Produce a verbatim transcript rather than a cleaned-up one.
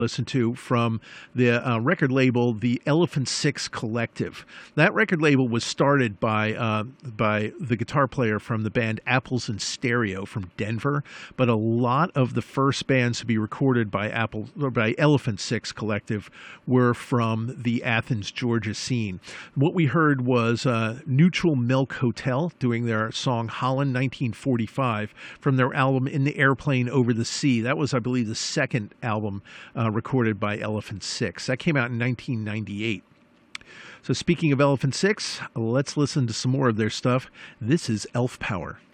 listen to from the uh, record label, the Elephant Six Collective. That record label was started by uh, by the guitar player from the band Apples in Stereo from Denver, but a lot of the first bands to be recorded by Apple or by Elephant Six Collective were from the Athens, Georgia scene. What we heard was uh, Neutral Milk Hotel doing their song Holland nineteen forty-five from their album In the Airplane Over the Sea. That was, I believe, the second album uh, recorded by Elephant Six. That came out in nineteen ninety-eight. So speaking of Elephant Six, let's listen to some more of their stuff. This is Elf Power.